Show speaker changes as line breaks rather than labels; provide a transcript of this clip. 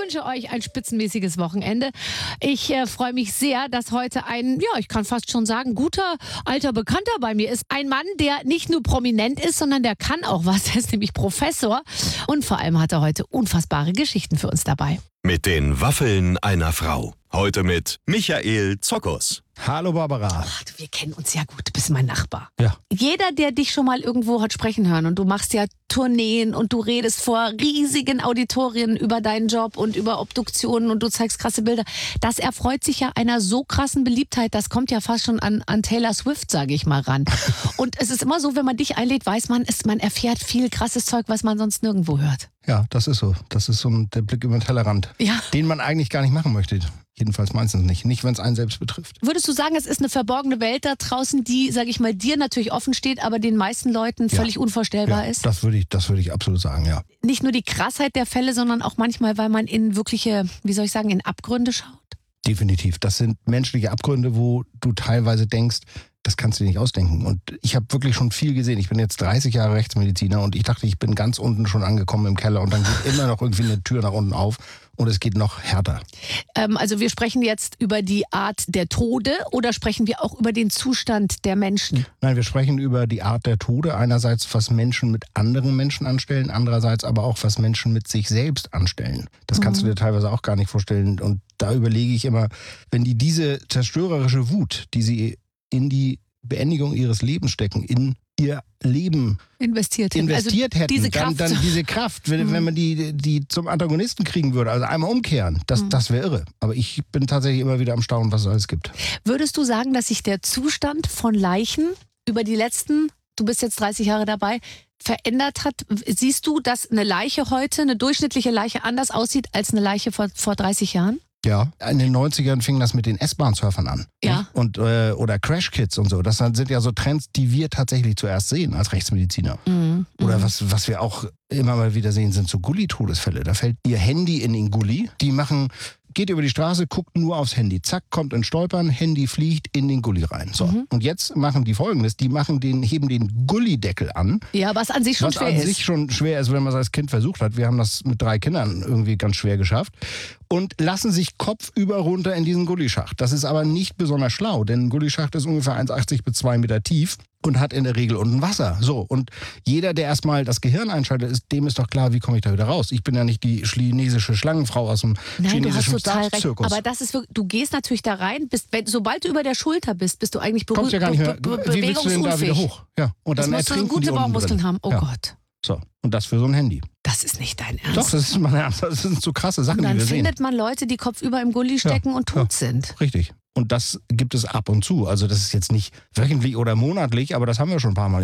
wünsche euch ein spitzenmäßiges Wochenende. Ich freue mich sehr, dass heute ein, ja, ich kann fast schon sagen, guter alter Bekannter bei mir ist. Ein Mann, der nicht nur prominent ist, sondern der kann auch was. Er ist nämlich Professor. Und vor allem hat er heute unfassbare Geschichten für uns dabei.
Mit den Waffeln einer Frau. Heute mit Michael Zokos.
Hallo Barbara.
Ach, wir kennen uns ja gut, du bist mein Nachbar.
Ja.
Jeder, der dich schon mal irgendwo hat sprechen hören und du machst ja Tourneen und du redest vor riesigen Auditorien über deinen Job und über Obduktionen und du zeigst krasse Bilder, das erfreut sich ja einer so krassen Beliebtheit, das kommt ja fast schon an Taylor Swift, sage ich mal, ran. Und es ist immer so, wenn man dich einlädt, weiß man, man erfährt viel krasses Zeug, was man sonst nirgendwo hört.
Ja, das ist so. Das ist so der Blick über den Tellerrand,
Ja.
den man eigentlich gar nicht machen möchte. Jedenfalls meistens nicht. Nicht, wenn es einen selbst betrifft.
Würdest du sagen, es ist eine verborgene Welt da draußen, die, sage ich mal, dir natürlich offen steht, aber den meisten Leuten völlig unvorstellbar ist?
Das würde ich absolut sagen, ja.
Nicht nur die Krassheit der Fälle, sondern auch manchmal, weil man in wirkliche, wie soll ich sagen, in Abgründe schaut?
Definitiv. Das sind menschliche Abgründe, wo du teilweise denkst, das kannst du dir nicht ausdenken. Und ich habe wirklich schon viel gesehen. Ich bin jetzt 30 Jahre Rechtsmediziner und ich dachte, ich bin ganz unten schon angekommen im Keller und dann geht immer noch irgendwie eine Tür nach unten auf und es geht noch härter.
Also wir sprechen jetzt über die Art der Tode oder sprechen wir auch über den Zustand der Menschen?
Nein, wir sprechen über die Art der Tode. Einerseits, was Menschen mit anderen Menschen anstellen, andererseits aber auch, was Menschen mit sich selbst anstellen. Das kannst du dir teilweise auch gar nicht vorstellen. Und da überlege ich immer, wenn die diese zerstörerische Wut, die sie in die Beendigung ihres Lebens stecken, in ihr Leben investiert hätten,
diese Kraft.
Dann diese Kraft, wenn man die zum Antagonisten kriegen würde, also einmal umkehren, das wäre irre. Aber ich bin tatsächlich immer wieder am Staunen, was es alles gibt.
Würdest du sagen, dass sich der Zustand von Leichen über die letzten, du bist jetzt 30 Jahre dabei, verändert hat? Siehst du, dass eine Leiche heute, eine durchschnittliche Leiche anders aussieht als eine Leiche vor 30 Jahren?
Ja, in den 90ern fing das mit den S-Bahn-Surfern an.
Ja.
Und, oder Crash-Kids und so. Das sind ja so Trends, die wir tatsächlich zuerst sehen als Rechtsmediziner. Oder was wir auch immer mal wieder sehen, sind so Gully-Todesfälle. Da fällt ihr Handy in den Gully. Geht über die Straße, guckt nur aufs Handy. Zack, kommt in Stolpern, Handy fliegt in den Gully rein. So. Und jetzt machen die Folgendes, heben den Gullydeckel an.
Ja, was an sich schon schwer ist.
Was an sich schon schwer ist, wenn man es als Kind versucht hat. Wir haben das mit 3 Kindern irgendwie ganz schwer geschafft. Und lassen sich kopfüber runter in diesen Gullyschacht. Das ist aber nicht besonders schlau, denn ein Gullischacht ist ungefähr 1,80 bis 2 Meter tief und hat in der Regel unten Wasser. So, und jeder, der erstmal das Gehirn einschaltet, dem ist doch klar, wie komme ich da wieder raus? Ich bin ja nicht die chinesische Schlangenfrau aus dem chinesischen Staatszirkus.
Aber das ist wirklich, du gehst natürlich da rein, sobald du über der Schulter bist du eigentlich
kommst ja gar nicht mehr. Wie willst du denn da wieder hoch? Ja, und dann
musst du gute Bauchmuskeln haben. Oh Gott.
So, und das für so ein Handy.
Das ist nicht dein Ernst.
Doch, das ist mein Ernst. Das sind so krasse Sachen, die wir sehen.
Und dann findet man Leute, die kopfüber im Gully stecken und tot sind.
Richtig. Und das gibt es ab und zu. Also das ist jetzt nicht wöchentlich oder monatlich, aber das haben wir schon ein paar Mal.